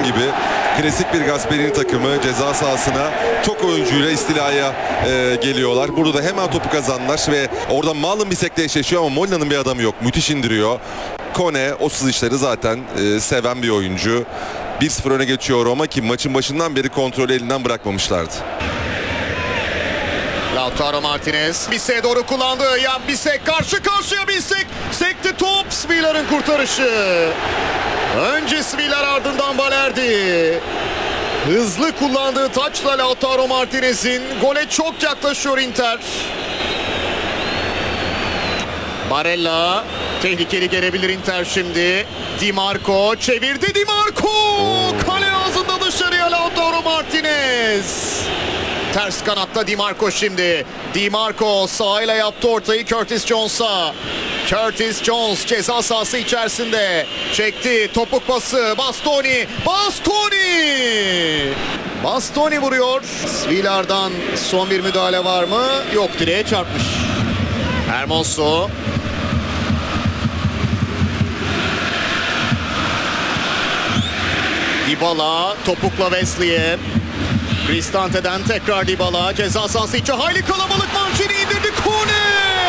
dediğim gibi klasik bir Gasperini takımı ceza sahasına çok oyuncuyla istilaya geliyorlar. Burada da hemen topu kazandılar ve orada Malın Bisek'le eşleşiyor ama Molina'nın bir adamı yok. Müthiş indiriyor. Kone o sızışları zaten seven bir oyuncu. 1-0 öne geçiyor Roma ki maçın başından beri kontrolü elinden bırakmamışlardı. Lautaro Martinez Bisek'e doğru kullandı. Ya Bisek karşı karşıya Bisek. Sekti top. Smilar'ın kurtarışı. Önce Smilar ardından Balerdi. Hızlı kullandığı taçla Lautaro Martinez'in gole çok yaklaşıyor Inter. Barella tehlikeli gelebilir Inter şimdi. Di Marco çevirdi. Di Marco kale ağzında dışarıya Lautaro Martinez. Ters kanatta Di Marco şimdi. Di Marco sağıyla yaptı ortayı Curtis Jones'a. Curtis Jones ceza sahası içerisinde. Çekti topuk pası. Bastoni. Bastoni vuruyor. Svilar'dan son bir müdahale var mı? Yok, direğe çarpmış. Hermoso. Dybala topukla Wesley'e. Cristante'den tekrar Dybala. Ceza sahası içi hayli kalabalık. Mancini indirdi. Kone!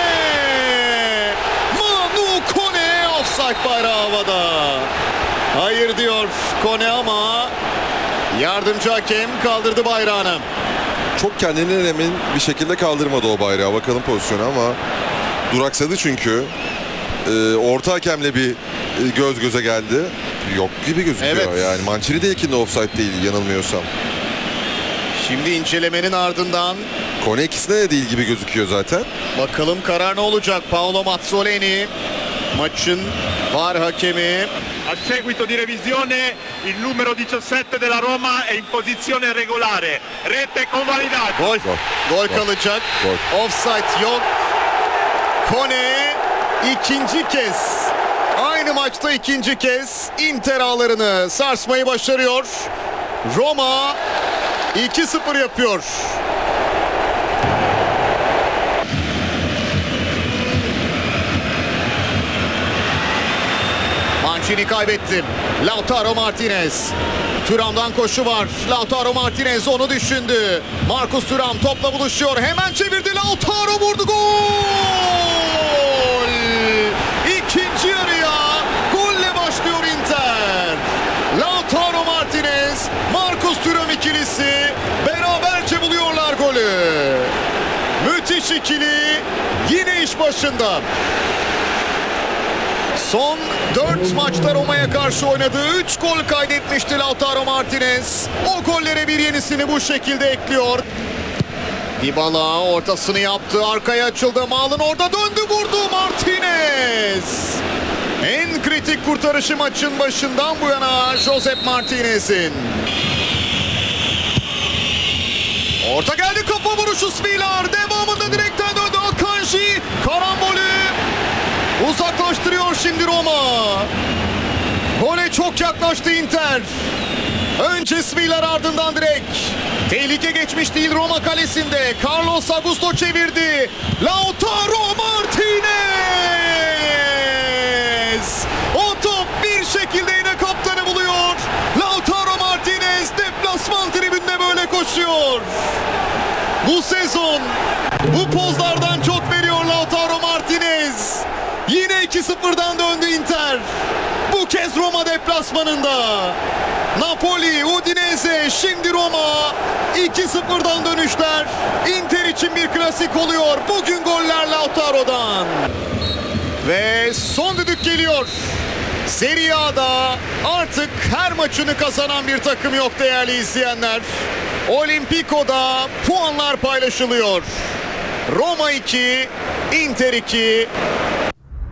Manu Kone! Offside bayrağı havada. Hayır diyor Kone ama yardımcı hakem kaldırdı bayrağını. Çok kendinden emin bir şekilde kaldırmadı o bayrağı. Bakalım pozisyonu ama duraksadı çünkü. Orta hakemle bir göz göze geldi. Yok gibi gözüküyor Evet. yani. Mancini de ilkinde offside değil yanılmıyorsam. Şimdi incelemenin ardından Kone ikisine de değil gibi gözüküyor zaten. bakalım karar ne olacak? Paolo Mazzoleni maçın VAR hakemi. A seguito di revisione, il numero 17 della Roma è in posizione regolare. Rete convalidata. Gol. Gol Gol. kalacak. Gol. Offside yok. Kone ikinci kez, aynı maçta ikinci kez Inter ağlarını sarsmayı başarıyor. Roma 2-0 yapıyor. Mancini kaybetti. Lautaro Martinez. Thuram'dan koşu var. Lautaro Martinez onu düşündü. Marcus Thuram topla buluşuyor. Hemen çevirdi. Lautaro vurdu. Gol! İkinci yarıya golle başlıyor Inter. Lautaro Martinez, Marcus Thuram ikilisi beraberce buluyorlar golü. Müthiş ikili yine iş başında. Son 4 maçta Roma'ya karşı oynadığı 3 gol kaydetmişti Lautaro Martinez. O gollere bir yenisini bu şekilde ekliyor. Dybala ortasını yaptı. Arkaya açıldı. Malın orada döndü, vurdu Martinez. En kritik kurtarışı maçın başından bu yana Josep Martinez'in. Orta geldi, kafa vuruşu Smilar. Devamında direkten döndü Akanji. Karambolü uzaklaştırıyor şimdi Roma. Gole çok yaklaştı Inter. Önce Smilar ardından direkt. Tehlike geçmiş değil Roma kalesinde. Carlos Augusto çevirdi. Lautaro Martinez. O top bir şekilde yine kaptanı buluyor. Lautaro Martinez deplasman tribünde böyle koşuyor. Bu sezon bu pozlardan çok veriyor Lautaro Martinez. Yine 2-0'dan döndü Inter. Bu kez Roma deplasmanında. Napoli, Udinese, şimdi Roma. 2-0'dan dönüşler. Inter için bir klasik oluyor. Bugün goller Lautaro'dan. Ve son düdük geliyor. Serie A'da artık her maçını kazanan bir takım yok değerli izleyenler. Olimpico'da puanlar paylaşılıyor. Roma 2, Inter 2.